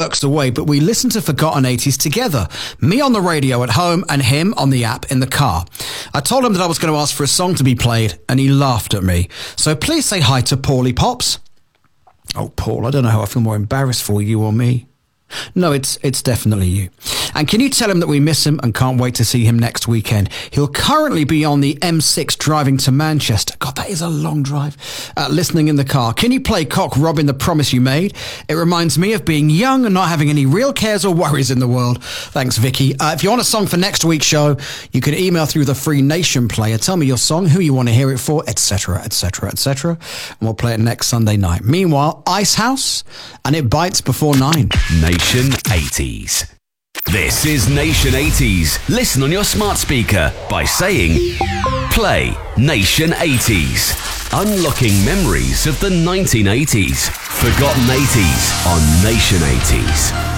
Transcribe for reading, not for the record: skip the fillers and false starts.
works away, but we listened to Forgotten 80s together. Me on the radio at home and him on the app in the car. I told him that I was going to ask for a song to be played, and he laughed at me. So please say hi to Paulie Pops. Oh, Paul, I don't know how I feel more embarrassed for, you or me. No, it's definitely you. And can you tell him that we miss him and can't wait to see him next weekend? He'll currently be on the M6 driving to Manchester. God, that is a long drive. Listening in the car. Can you play Cock Robin, The Promise You Made? It reminds me of being young and not having any real cares or worries in the world. Thanks, Vicky. If you want a song for next week's show, you can email through the Free Nation player. Tell me your song, who you want to hear it for, etc., etc., etc. And we'll play it next Sunday night. Meanwhile, Ice House, and It Bites Before 9. Nation 80s. This is Nation 80s. Listen on your smart speaker by saying, play Nation 80s. Unlocking memories of the 1980s. Forgotten 80s on Nation 80s.